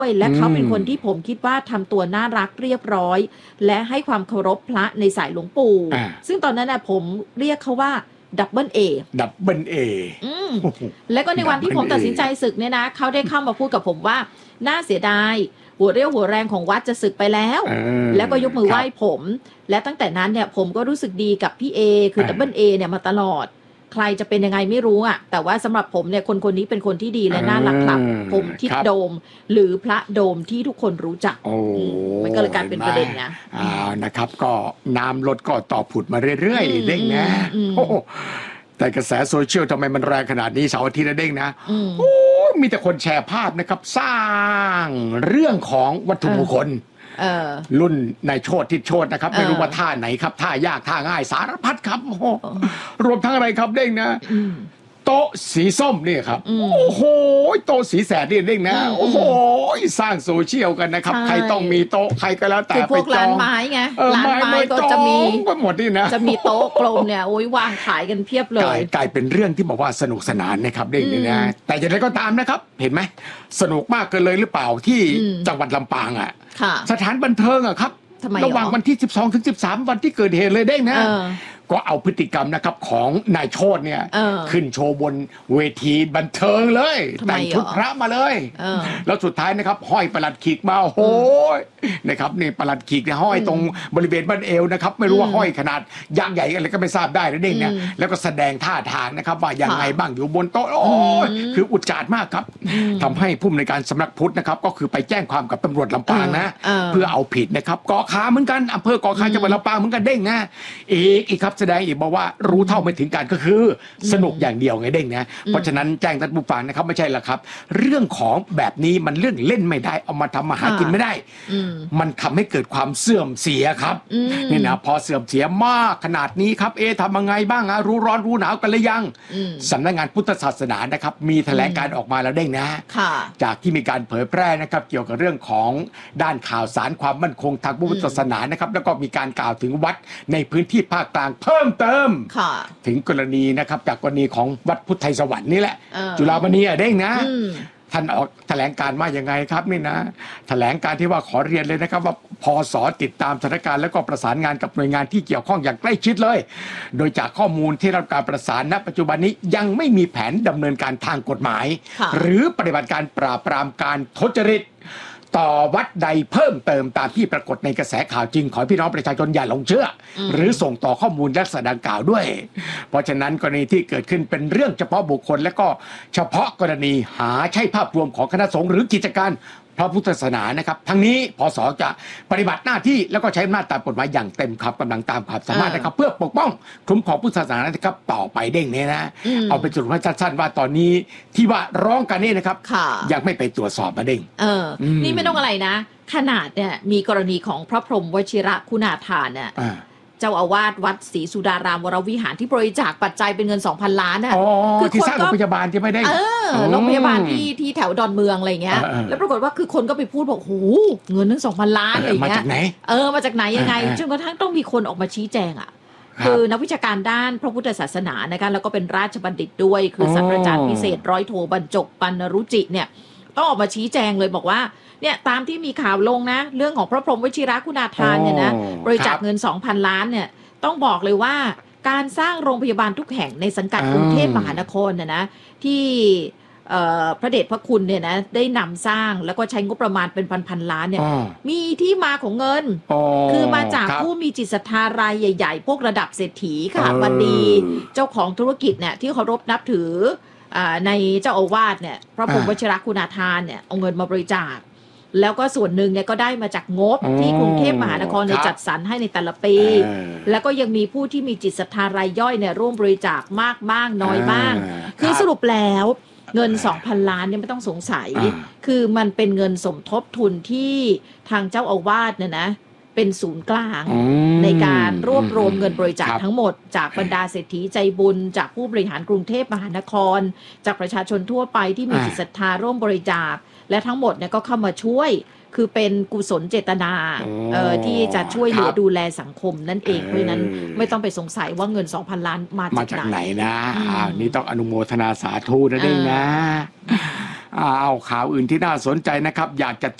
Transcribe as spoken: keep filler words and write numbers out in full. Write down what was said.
และอืเขาเป็นมคนที่ผมคิดว่าทำตัวน่ารักเรียบร้อย และให้ความเคารพพระในสายหลวงปู่อ่าซึ่งตอนนั้นนะผมเรียกเขาว่าดับเบิลเอดับเบิลเออืมโอ้โหแล้วก็ในดัวับเบิลเอนที่ผมตัดสินใจศึกเนี่ยนะเขาได้เข้ามาพูดกับผมว่าน่าเสียดายหัวเรี่ยวหัวแรงของวัดจะศึกไปแล้วเออแล้วก็ยกมือคไหรัว้บผม และตั้งแต่นั้นเนี่ยผมก็รู้สึกดีกับพี่เอคือดับเบิอ่าลเอเนี่ยมาตลอด ใครจะเป็นยังไงไม่รู้อ่ะแต่ว่าสำหรับผมเนี่ยคนคนนี้เป็นคนที่ดีและน่ารักครับเออผมทิดครับโดม หรือพระโดมที่ทุกคนรู้จักโอ้อืมมันก็เลยกลายเป็นประเด็นนะอ่านะครับ ก็น้ำลดก็ต่อผุดมาเรื่อยอืมๆ เด้งนะอืมโอ้โหแต่กระแสโซเชียลทำไมมันแรงขนาดนี้เสาร์อาทิตย์นะเด้งนะอืมโอ้ยมีแต่คนแชร์ภาพนะครับ สร้างเรื่องของวัตถุเออมงคลเออรุ่นนายโชติทิศโชตินะครับเออไม่รู้ว่าท่าไหนครับ ท่ายากท่าง่ายสารพัดครับโอ้โหรวมทั้งอะไรครับเด้งนะอืมโต๊ะสีส้มนี่ครับอืมโอ้โหโต๊ะสีแสดนี่เด้งนะอืมโอ้โหสร้างโซเชียลกันนะครับใช่ใครต้องมีโต๊ะใครก็แล้วแต่คือพไปวกจร้าอนงไม้ไงเออร้านไม้ไม้ไม้ก็จองจะมีไปหมดนี่นะจะมีโต๊ะกลมเนี่ยโอ้ยวางขายกันเพียบเลกลายยกลายเป็นเรื่องที่บอกว่าสนุกสนานนะครับเด้งนี่นะอืมแต่อย่างไรก็ตามนะครับ เห็นไหมสนุกมากเกินเลยหรือเปล่าที่อืมจังหวัดลำปางอ่ะค่ะสถานบันเทิงอ่ะครับทำไมระหว่างหรอวันที่สิบสองถึงสิบสามวันที่เกิดเหตุเลยเด้งนะเออก็เอาพฤติกรรมนะครับของนายโชติเนี่ยเออขึ้นโชว์บนเวทีบันเทิงเลยทำไมแต่งชุดหรอพระมาเลยเออแล้วสุดท้ายนะครับห้อยประหลัดขีกมาโอ้โหนะครับนี่ประหลัดขีกเนี่ยห้อยตรงบริเวณบั้นเอวนะครับไม่รู้ว่าอืมห้อยขนาดยักษ์ใหญ่อะไรก็ไม่ทราบได้นะเด้งเนี่ยอืมแล้วก็แสดงท่าทางนะครับว่ายังไงค่ะบ้างอยู่บนโต๊ะโอ้ยอืมคืออุจจาดมากครับอืมทำให้ผู้อำนวยการสำนักพุทธนะครับก็คือไปแจ้งความกับตำรวจลำปางนะเออเพื่อเอาผิดนะครับเกาะขาเหมือนกันอำเภอเกาะขาจังหวัดลำปางเหมือนกันเด้งนะอีกอีกครับแสดงอีกบอกว่ารู้เท่าไม่ถึงการก็คือสนุกอย่างเดียวไงเด้งนะเพราะฉะนั้นแจ้งท่านผู้ฟังนะครับไม่ใช่ละครับ เรื่องของแบบนี้มันเรื่องเล่นไม่ได้เอามาทำมาหากินไม่ได้อืมมันทำให้เกิดความเสื่อมเสียครับอืมนี่นะพอเสื่อมเสียมากขนาดนี้ครับเอ๊ะทำยังไงบ้างอะรู้ร้อนรู้หนาวกันหรือยังอืมสำนักงานพุทธศาสนานะครับมีแถลงการออกมาแล้วเด้งนะค่ะจากที่มีการเผยแพร่นะครับเกี่ยวกับเรื่องของด้านข่าวสารความมั่นคงทางพุทธศาสนานะครับแล้วก็มีการกล่าวถึงวัดในพื้นที่ภาคกลางเพิ่มเติมค่ะถึงกรณีนะครับจากกรณีของวัดพุทธไทยสวรรค์นี่แหละเออจุฬามณีอะเด้งนะอืมท่านออกแถลงการว่ายังไงครับนี่นะแถลงการที่ว่าขอเรียนเลยนะครับว่าพศติดตามสถานการณ์แล้วก็ประสานงานกับหน่วยงานที่เกี่ยวข้องอย่างใกล้ชิดเลย โดยจากข้อมูลที่รับการประสานณปัจจุบันนี้ยังไม่มีแผนดำเนินการทางกฎหมายค่ะหรือปฏิบัติการปราบปรามการทุจริตต่อวัดใดเพิ่มเติมตามที่ปรากฏในกระแสข่าวจริงขอให้พี่น้องประชาชนอย่าหลงเชื่ออหรือส่งต่อข้อมูลลักษณะดังกล่าวด้วย เพราะฉะนั้นกรณีที่เกิดขึ้นเป็นเรื่องเฉพาะบุคคล และก็เฉพาะกรณีหาใช่ภาพรวมของคณะสงฆ์หรือกิจการพระพุทธศาสนานะครับทั้งนี้พศจะปฏิบัติหน้าที่แล้วก็ใช้อำนาจตามกฎหมายอย่างเต็มครับกำลังตามความสามารถนะครับเพื่อปกป้องคุ้มครองพุทธศาสนานะครับต่อไปเด้งเนี่ยนะอืมเอาเป็นสรุปให้สั้นๆว่าตอนนี้ที่ว่าร้องกันนี่นะครับค่ะยังไม่ไปตรวจสอบมาเด้งเอออมนี่ไม่ต้องอะไรนะ ขนาดเนี่ยมีกรณีของพระพรหมวชิระคุณาทานเนี่ยอ่าเจ้าอาวาสวัดศรีสุดารามวรวิหารที่บริจาคปัจจัยเป็นเงิน สองพัน ล้านน่ะอ๋อคือที่คนสร้างก็โรงพยาบาลใช่ไหมได้เออโรงพยาบาลที่ที่แถวดอนเมืองอะไรเงี้ยเออเออแล้วปรากฏว่าคือคนก็ไปพูดบอกโหเงินทั้งสองพันล้านอะไรมาเงี้จาย กไหนเออมาจากไหนยังไงเออเออจนกระทั่งต้องมีคนออกมาชี้แจงอ่ะครับคือนักวิชาการด้านพระพุทธศาสนานะคะแล้วก็เป็นราชบัณฑิตด้วย คืออ๋อศาสตราจารย์พิเศษร้อยโทบรรจบปัณรุจิเนี่ยต้องออกมาชี้แจงเลยบอกว่าเนี่ยตามที่มีข่าวลงนะ เรื่องของพระพรหมวชิระคุณาทานเนี่ยนะอ๋อบริจาคครับเงิน สองพัน ล้านเนี่ยต้องบอกเลยว่าการสร้างโรงพยาบาลทุกแห่งในสังกัดอ่ากรุงเทพมหานครเนี่ยนะที่เอ่อพระเดชพระคุณเนี่ยนะได้นำสร้างแล้วก็ใช้งบประมาณเป็นพันๆล้านเนี่ยอ๋อมีที่มาของเงินอ๋อคือมาจากครับผู้มีจิตศรัทธารายใหญ่ๆ พวกระดับเศรษฐีค่ะเออวันดีเจ้าของธุรกิจเนี่ยที่เคารพนับถืออ่าในเจ้าอาวาสเนี่ยพระพรหมวชิระคุณาทานเนี่ยเอาเงินมาบริจาค แล้วก็ส่วนหนึ่งเนี่ยก็ได้มาจากงบอ๋อที่กรุงเทพมหานครเนี่ยครับจัดสรรให้ในแต่ละปีเออแล้วก็ยังมีผู้ที่มีจิตศรัทธารายย่อยเนี่ยร่วมบริจาคมากบ้างน้อยบ้างอ่าคือครับสรุปแล้วเงิน สองพัน ล้านเนี่ยไม่ต้องสงสัยอ่าคือมันเป็นเงินสมทบทุนที่ทางเจ้าอาวาสเนี่ยนะเป็นศูนย์กลางอืมในการรวบรวมเงินบริจาคครับทั้งหมด จากบรรดาเศรษฐีใจบุญ จากผู้บริหารกรุงเทพมหานคร จากประชาชนทั่วไปที่มีอ่าจิตศรัทธาร่วมบริจาค และทั้งหมดเนี่ยก็เข้ามาช่วย คือเป็นกุศลเจตนาอ๋อเอ่อที่จะช่วยเหลือครับดูแลสังคมนั่นเองเออเพราะฉะนั้นไม่ต้องไปสงสัยว่าเงิน สองพัน ล้านมามาจาจาก กไหไหนนนะอืมอ่านี่ต้องอนุโมทนาสาธุนะเด้งนะอ่าเอาข่าวอื่นที่น่าสนใจนะครับ อยากจะ